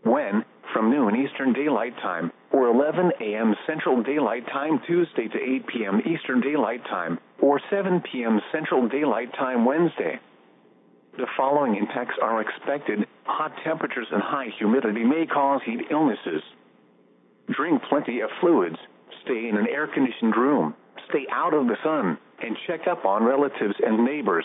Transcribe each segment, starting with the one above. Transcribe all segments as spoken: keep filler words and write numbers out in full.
When, from noon Eastern Daylight Time, or eleven a m Central Daylight Time Tuesday to eight p m Eastern Daylight Time, or seven p m Central Daylight Time Wednesday. The following impacts are expected. Hot temperatures and high humidity may cause heat illnesses. Drink plenty of fluids, stay in an air-conditioned room, stay out of the sun, and check up on relatives and neighbors.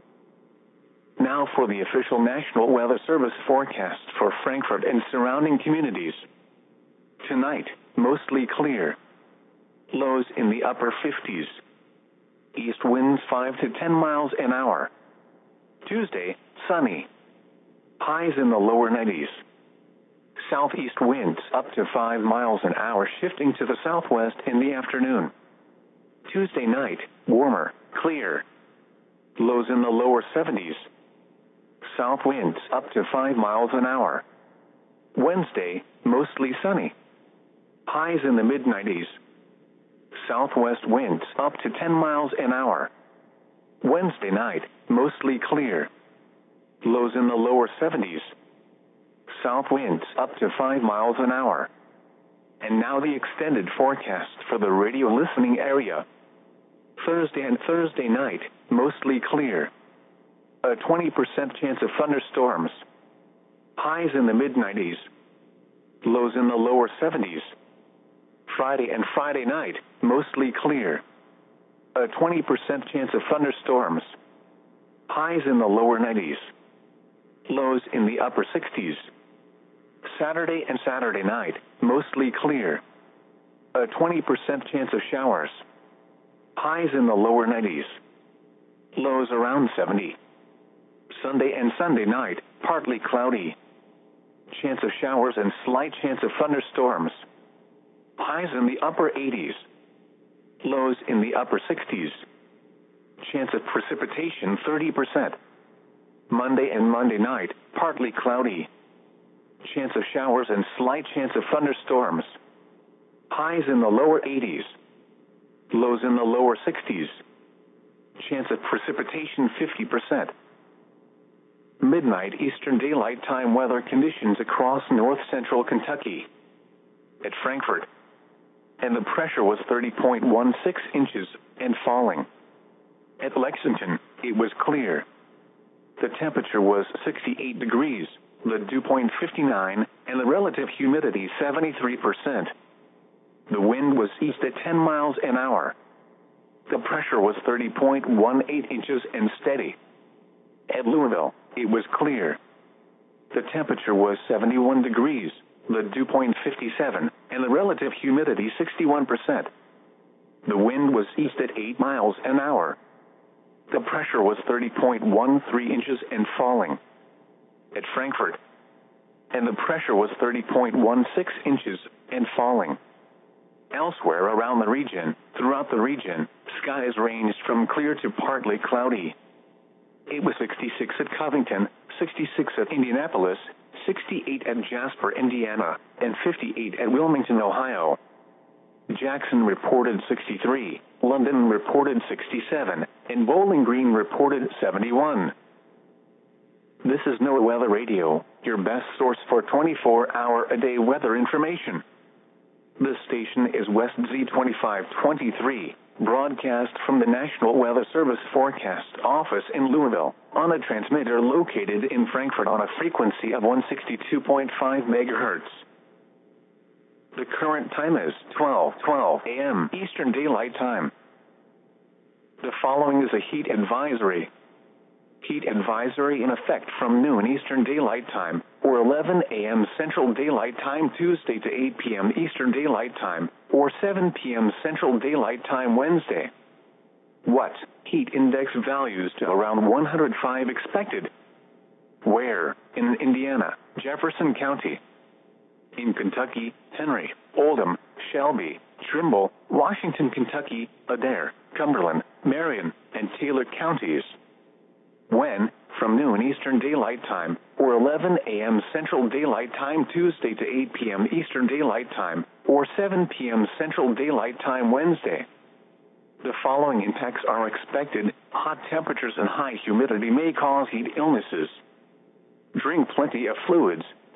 Now for the official National Weather Service forecast for Frankfurt and surrounding communities. Tonight, mostly clear. Lows in the upper fifties. East winds five to ten miles an hour. Tuesday, sunny. Highs in the lower nineties. Southeast winds up to five miles an hour, shifting to the southwest in the afternoon. Tuesday night, warmer, clear. Lows in the lower seventies. South winds up to five miles an hour. Wednesday, mostly sunny. Highs in the mid nineties. Southwest winds up to ten miles an hour. Wednesday night, mostly clear. Lows in the lower seventies. South winds up to five miles an hour. And now the extended forecast for the radio listening area. Thursday and Thursday night, mostly clear. A twenty percent chance of thunderstorms. Highs in the mid nineties. Lows in the lower seventies. Friday and Friday night, mostly clear. A twenty percent chance of thunderstorms. Highs in the lower nineties. Lows in the upper sixties. Saturday and Saturday night, mostly clear. A twenty percent chance of showers. Highs in the lower nineties. Lows around seventy. Sunday and Sunday night, partly cloudy. Chance of showers and slight chance of thunderstorms. Highs in the upper eighties. Lows in the upper sixties. Chance of precipitation thirty percent. Monday and Monday night, partly cloudy. Chance of showers and slight chance of thunderstorms. Highs in the lower eighties. Lows in the lower sixties. Chance of precipitation fifty percent. Midnight Eastern Daylight Time weather conditions across north central Kentucky. At Frankfurt. And the pressure was thirty point one six inches and falling. At Lexington, it was clear. The temperature was sixty-eight degrees, the dew point fifty-nine, and the relative humidity seventy-three percent. The wind was east at ten miles an hour. The pressure was thirty point one eight inches and steady. At Louisville, it was clear. The temperature was seventy-one degrees, the dew point fifty-seven, and the relative humidity sixty-one percent. The wind was east at eight miles an hour. The pressure was thirty point one three inches and falling. At Frankfurt. And the pressure was thirty point one six inches and falling. Elsewhere around the region, throughout the region, skies ranged from clear to partly cloudy. It was sixty-six at Covington, sixty-six at Indianapolis, sixty-eight at Jasper, Indiana, and fifty-eight at Wilmington, Ohio. Jackson reported sixty-three, London reported sixty-seven, and Bowling Green reported seventy-one. This is NOAA Weather Radio, your best source for twenty-four hour a day weather information. This station is West Z twenty-five twenty-three, broadcast from the National Weather Service Forecast Office in Louisville, on a transmitter located in Frankfurt on a frequency of one sixty-two point five megahertz. The current time is twelve twelve a m Eastern Daylight Time. The following is a heat advisory. Heat advisory in effect from noon Eastern Daylight Time, or eleven a m Central Daylight Time Tuesday to eight p m Eastern Daylight Time, or seven p m Central Daylight Time Wednesday. What? Heat index values to around one hundred five expected. Where? In Indiana, Jefferson County. In Kentucky, Henry, Oldham, Shelby, Trimble, Washington, Kentucky, Adair, Cumberland, Marion, and Taylor counties. When, from noon Eastern Daylight Time, or eleven a m Central Daylight Time Tuesday to eight p m Eastern Daylight Time, or seven p m Central Daylight Time Wednesday. The following impacts are expected. Hot temperatures and high humidity may cause heat illnesses. Drink plenty of fluids,